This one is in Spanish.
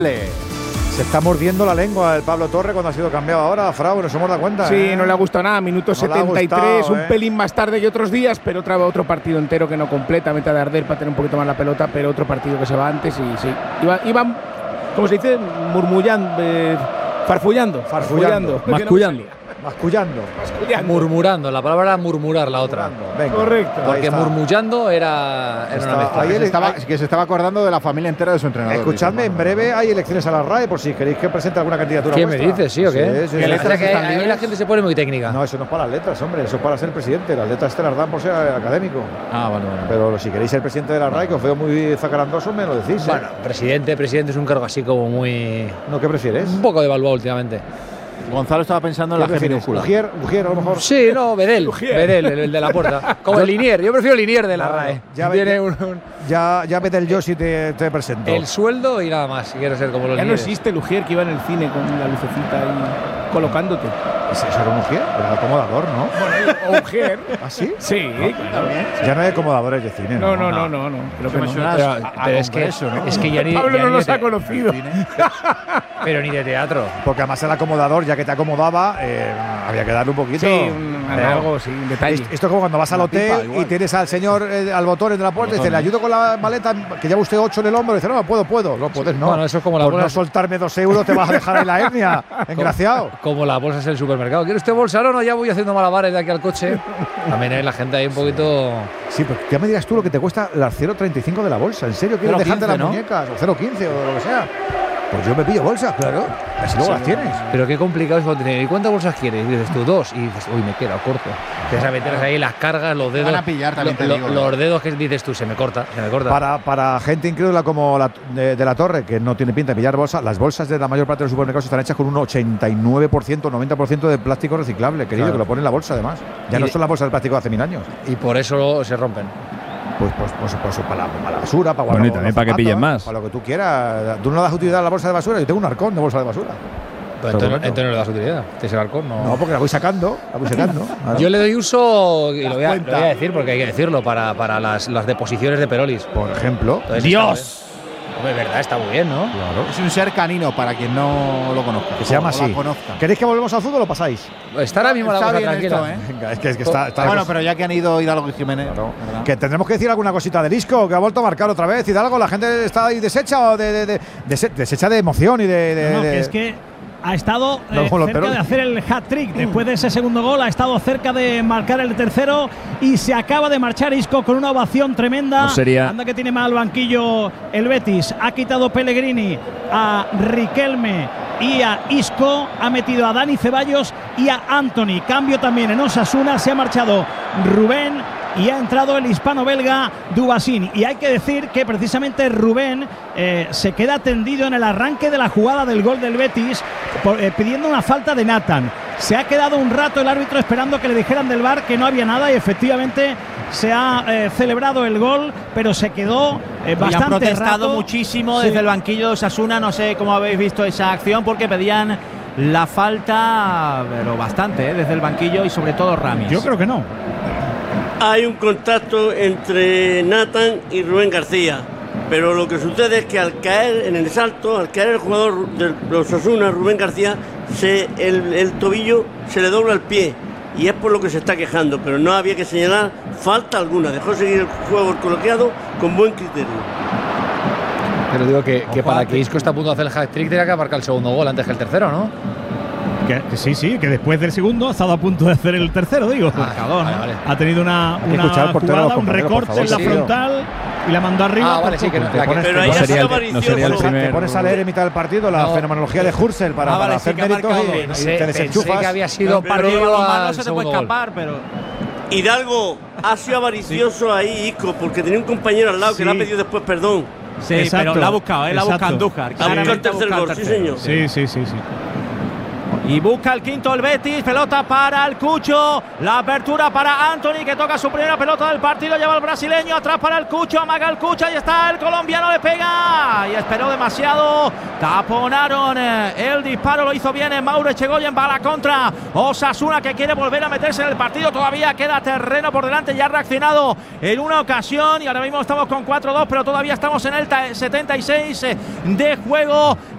Se está mordiendo la lengua el Pablo Torre cuando ha sido cambiado ahora. Frau, nos hemos dado cuenta. Sí, no le ha gustado nada. Minuto 73, un pelín más tarde que otros días, pero otro partido entero que no completa. Meta de arder para tener un poquito más la pelota, pero otro partido que se va antes y sí. Iban, como se dice, murmullando, farfullando. Mascullando. Murmurando, la palabra murmurar, la otra. Venga. Correcto. Porque murmullando era una mezcla. Que se estaba acordando de la familia entera de su entrenador. Escuchadme, en breve hay elecciones a la RAE por si queréis que presente alguna candidatura. ¿Qué me dices, sí o qué? Sí, Ahí la gente se pone muy técnica. No, eso no es para las letras, hombre, eso es para ser presidente. Las letras te las dan por ser académico. Ah, bueno. Pero si queréis ser presidente de la RAE, que os veo muy zacarandoso, me lo decís. Bueno, presidente es un cargo así como muy… ¿No qué prefieres? Un poco devaluado últimamente. Gonzalo estaba pensando en la G minúscula. Ujier, a lo mejor. Sí, no, Bedel, el de la puerta. Como el Linier, yo prefiero Linier de la RAE. Ya Bedel yo si te presento. El sueldo y nada más, si quieres ser como los Ya no Linieres. existe el Ujier que iba en el cine con la lucecita ahí colocándote. ¿Eso era un Ujier? Era el acomodador, ¿no? Bueno, Ujier. ¿Ah, sí? Sí, claro. Ya no hay acomodadores de cine, ¿no? No. Creo que no. Pero es que ya ni… Pablo ya no ni nos de ha conocido. Pero ni de teatro. Porque además el acomodador, ya que te acomodaba, había que darle un poquito. Sí, algo, sí, un detalle. Esto es como cuando vas al hotel y tienes al señor al botón de la puerta y dice, le ayudo con la maleta, que lleva usted 8 en el hombro. Y dice, no, puedo. No puedes, no. Bueno, eso es como la por bolsa. no soltarme 2 euros te vas a dejar en la hernia, engraciado. Como las bolsas en el supermercado. ¿Quiere usted bolsa? No, ya voy haciendo malabares de aquí al coche. También hay la gente ahí un poquito… Sí, pero ya me dirás tú lo que te cuesta las 0,35 de la bolsa. ¿En serio quieres dejarte las muñecas? O 0,15 o lo que sea. Pues yo me pillo bolsas, claro. Así luego las tienes. Pero qué complicado es cuando tener. ¿Y cuántas bolsas quieres? Y dices tú 2. Y dices, uy, me queda corto. Te vas a meter ahí las cargas, los dedos. Van a pillar también, te digo. Los dedos que dices tú, se me corta. Para gente incrédula como de la Torre, que no tiene pinta de pillar bolsas, las bolsas de la mayor parte de los supermercados están hechas con un 89%, 90% de plástico reciclable, querido, claro. Que lo pone en la bolsa además. Ya no son las bolsas de plástico de hace 1000 años. Y por eso se rompen. Pues para la basura, para guardar. Bueno, y también para que pillen más. Para lo que tú quieras. Tú no das utilidad a la bolsa de basura, yo tengo un arcón de bolsa de basura. Pero entonces no le das utilidad. Tienes el arcón, no. No, porque la voy sacando. Yo le doy uso, y lo voy a decir porque hay que decirlo, para las deposiciones de Perolis. Por ejemplo. Entonces, ¡Dios! De verdad, está muy bien, ¿no? Claro. Es un ser canino, para quien no lo conozca. Que se llama así. ¿Queréis que volvemos al fútbol o lo pasáis? Está ahora mismo la cosa tranquila. Esto, ¿eh? Venga, es que está bueno, pero ya que han ido Hidalgo y Jiménez. Claro. Que tendremos que decir alguna cosita del Isco, que ha vuelto a marcar otra vez. Hidalgo, la gente está ahí deshecha deshecha de emoción y que es que ha estado cerca de hacer el hat-trick. Después de ese segundo gol ha estado cerca de marcar el tercero y se acaba de marchar Isco con una ovación tremenda. Anda que tiene mal banquillo el Betis. Ha quitado Pellegrini a Riquelme y a Isco. Ha metido a Dani Ceballos y a Anthony. Cambio también en Osasuna. Se ha marchado Rubén y ha entrado el hispano-belga Dubasín. Y hay que decir que precisamente Rubén se queda tendido en el arranque de la jugada del gol del Betis pidiendo una falta de Nathan. Se ha quedado un rato el árbitro esperando que le dijeran del VAR que no había nada y efectivamente se ha celebrado el gol, pero se quedó bastante han protestado rato. Muchísimo desde el banquillo de Osasuna. No sé cómo habéis visto esa acción porque pedían la falta, pero bastante, desde el banquillo y sobre todo Ramis. Yo creo que no. Hay un contacto entre Nathan y Rubén García, pero lo que sucede es que al caer en el salto, al caer el jugador de los Osasuna, Rubén García, el tobillo se le dobla el pie y es por lo que se está quejando, pero no había que señalar falta alguna, dejó seguir el juego coloquiado con buen criterio. Pero digo que para que Isco está a punto de hacer el hat-trick tenía que marcar el segundo gol antes que el tercero, ¿no? Que sí, que después del segundo ha estado a punto de hacer el tercero, digo. Vale. Ha tenido una jugada, un recorte en la frontal y la mandó arriba. Pero ahí ha sido avaricioso. Te pones a leer en mitad del partido la fenomenología de Hursel para hacer méritos y te desenchufas. Pensé que había sido partido no se te puede escapar, pero… Hidalgo ha sido avaricioso ahí, Isco, porque tenía un compañero al lado que le ha pedido después perdón. Sí, exacto, pero la ha buscado, la ha buscado Andújar. Ha buscado el tercer gol, sí señor. Sí. Y busca el quinto el Betis, pelota para el Cucho, la apertura para Anthony que toca su primera pelota del partido, lleva el brasileño, atrás para el Cucho, amaga el Cucho, ahí está el colombiano, le pega y esperó demasiado, taponaron el disparo, lo hizo bien Mauro Echegoyen, va a la contra, Osasuna que quiere volver a meterse en el partido, todavía queda terreno por delante, ya ha reaccionado en una ocasión y ahora mismo estamos con 4-2, pero todavía estamos en el 76 de juego,